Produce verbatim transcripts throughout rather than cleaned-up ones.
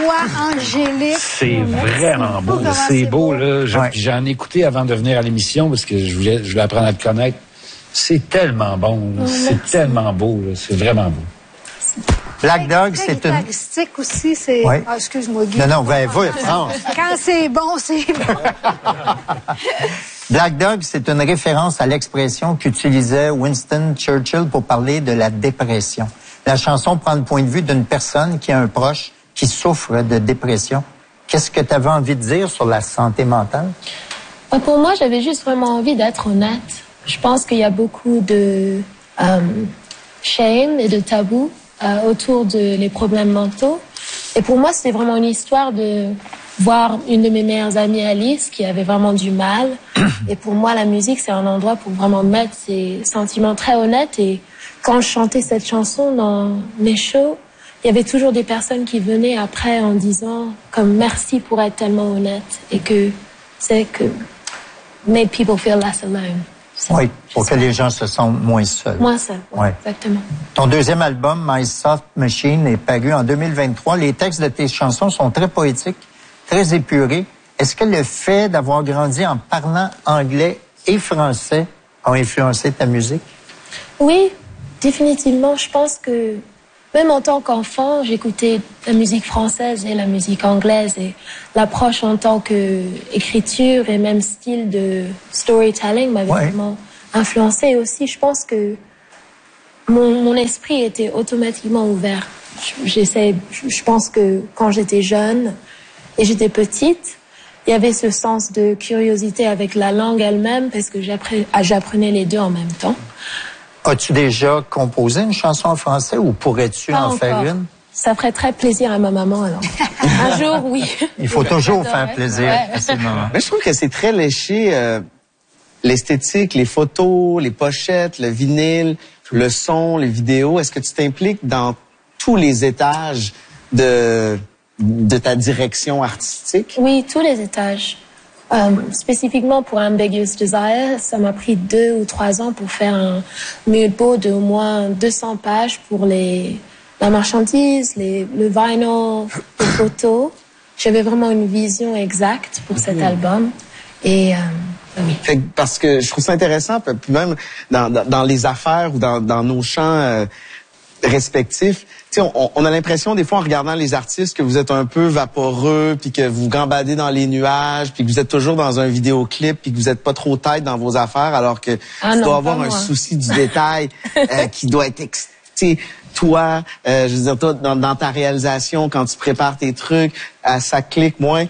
voix angélique. C'est vraiment beau. C'est beau, là. J'en ai écouté avant de venir à l'émission parce que je voulais, je voulais apprendre à te connaître. C'est tellement bon. C'est tellement beau. C'est vraiment beau. Black Dog, c'est une... Humoristique aussi, c'est... Oui. Ah, excuse-moi, Guy. Non, non, ben, va, France. Quand c'est bon, c'est bon. Black Dog, c'est une référence à l'expression qu'utilisait Winston Churchill pour parler de la dépression. La chanson prend le point de vue d'une personne qui a un proche qui souffre de dépression. Qu'est-ce que tu avais envie de dire sur la santé mentale? Pour moi, j'avais juste vraiment envie d'être honnête. Je pense qu'il y a beaucoup de euh, shame et de tabou euh, autour de les problèmes mentaux. Et pour moi, c'est vraiment une histoire de voir une de mes meilleures amies, Alice, qui avait vraiment du mal. Et pour moi, la musique, c'est un endroit pour vraiment mettre ses sentiments très honnêtes. Et quand je chantais cette chanson dans mes shows, il y avait toujours des personnes qui venaient après en disant comme merci pour être tellement honnête et que c'est que made people feel less alone. Oui, pour que les gens se sentent moins seuls. Moins seuls, oui, ouais. Exactement. Ton deuxième album, My Soft Machine, est paru en deux mille vingt-trois. Les textes de tes chansons sont très poétiques, très épurés. Est-ce que le fait d'avoir grandi en parlant anglais et français a influencé ta musique? Oui, définitivement. Je pense que même en tant qu'enfant, j'écoutais la musique française et la musique anglaise et l'approche en tant qu'écriture et même style de storytelling m'avait ouais. vraiment influencé aussi. Je pense que mon, mon esprit était automatiquement ouvert. J'essaie, je pense que quand j'étais jeune et j'étais petite, il y avait ce sens de curiosité avec la langue elle-même parce que j'apprenais les deux en même temps. As-tu déjà composé une chanson en français ou pourrais-tu en faire une? Ça ferait très plaisir à ma maman, alors. Un jour, oui. Il faut toujours faire plaisir ouais. à ses mamans. Mais je trouve que c'est très léché, euh, l'esthétique, les photos, les pochettes, le vinyle, le son, les vidéos. Est-ce que tu t'impliques dans tous les étages de, de ta direction artistique? Oui, tous les étages. Euh, spécifiquement pour Ambiguous Desire, ça m'a pris deux ou trois ans pour faire un mood board de au moins deux cents pages pour les, la marchandise, les, le vinyl, les photos. J'avais vraiment une vision exacte pour cet album. Et, euh, oui. Fait que, parce que je trouve ça intéressant, puis même dans, dans, dans les affaires ou dans, dans nos champs euh, respectifs, tu sais, on, on a l'impression des fois en regardant les artistes que vous êtes un peu vaporeux, puis que vous gambadez dans les nuages, puis que vous êtes toujours dans un vidéoclip, puis que vous êtes pas trop tête dans vos affaires, alors que ah tu non, dois avoir un moi. souci du détail euh, qui doit être, tu sais, toi, euh, je veux dire, toi, dans, dans ta réalisation, quand tu prépares tes trucs, euh, ça clique moins.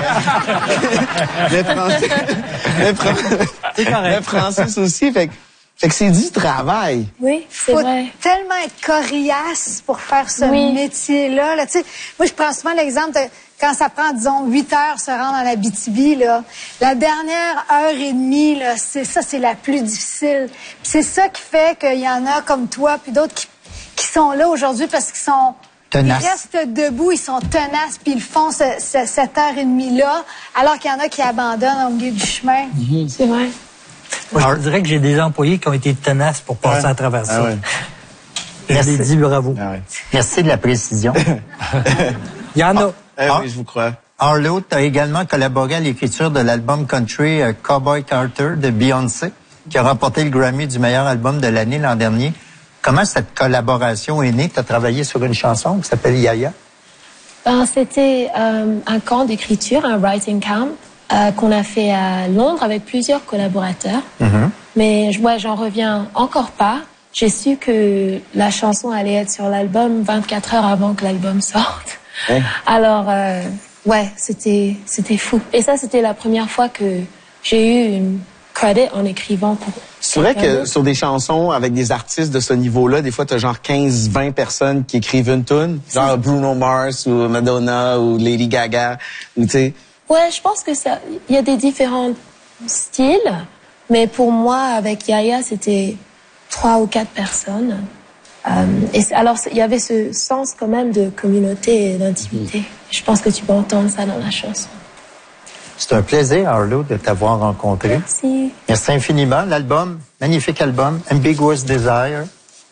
le Francis, le, Fran... le Francis aussi, fait que Fait que c'est du travail. Oui, c'est vrai. Faut tellement être coriace pour faire ce oui. métier-là. Là. Tu sais, moi, je prends souvent l'exemple de quand ça prend, disons, huit heures se rendre en Abitibi, là. La dernière heure et demie, là, c'est ça, c'est la plus difficile. Puis c'est ça qui fait qu'il y en a comme toi, puis d'autres qui, qui sont là aujourd'hui parce qu'ils sont... Tenace. Ils restent debout, ils sont tenaces, puis ils font ce, ce, cette heure et demie-là, alors qu'il y en a qui abandonnent au milieu du chemin. Mm-hmm. C'est vrai. Moi, je dirais que j'ai des employés qui ont été tenaces pour passer ouais. à travers ça. Ah ouais. Je Merci. les dis bravo. Ah ouais. Merci de la précision. Il y en a. Ah, ah, oui, je vous crois. Arlo, tu as également collaboré à l'écriture de l'album country uh, Cowboy Carter de Beyoncé, qui a remporté le Grammy du meilleur album de l'année l'an dernier. Comment cette collaboration est née? Tu as travaillé sur une chanson qui s'appelle Yaya? Ben, c'était euh, un camp d'écriture, un writing camp. Euh, qu'on a fait à Londres avec plusieurs collaborateurs. Mm-hmm. Mais ouais, j'en reviens encore pas. J'ai su que la chanson allait être sur l'album vingt-quatre heures avant que l'album sorte. Ouais. Alors, euh, ouais, c'était c'était fou. Et ça, c'était la première fois que j'ai eu une credit en écrivant pour... C'est vrai que sur des chansons avec des artistes de ce niveau-là, des fois, t'as genre quinze vingt personnes qui écrivent une tune, genre Bruno Mars ou Madonna ou Lady Gaga, ou tu sais... Ouais, je pense que ça, il y a des différents styles, mais pour moi, avec Yaya, c'était trois ou quatre personnes. Euh, et alors, il y avait ce sens quand même de communauté et d'intimité. Mmh. Je pense que tu peux entendre ça dans la chanson. C'est un plaisir, Arlo, de t'avoir rencontré. Merci. Merci infiniment. L'album, magnifique album, Ambiguous Desire.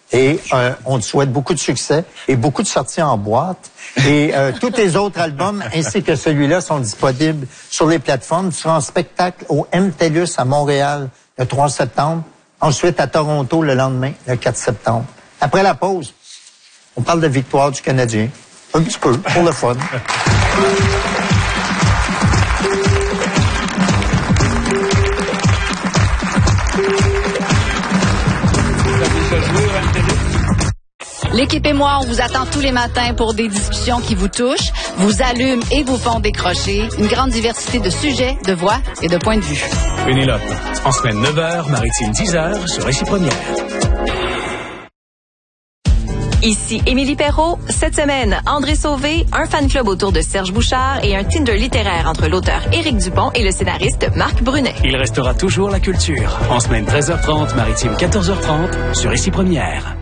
Et euh, on te souhaite beaucoup de succès et beaucoup de sorties en boîte. Et euh, tous tes autres albums, ainsi que celui-là, sont disponibles sur les plateformes. Tu seras en spectacle au M T L U S à Montréal le trois septembre. Ensuite, à Toronto le lendemain, le quatre septembre. Après la pause, on parle de victoire du Canadien. Un petit peu, pour le fun. L'équipe et moi, on vous attend tous les matins pour des discussions qui vous touchent, vous allument et vous font décrocher. Une grande diversité de sujets, de voix et de points de vue. Pénélope, en semaine neuf heures, Maritime dix heures, sur Récit Première. Ici Émilie Perrault. Cette semaine, André Sauvé, un fan club autour de Serge Bouchard et un Tinder littéraire entre l'auteur Éric Dupont et le scénariste Marc Brunet. Il restera toujours la culture. En semaine treize heures trente, Maritime quatorze heures trente, sur Récit Première.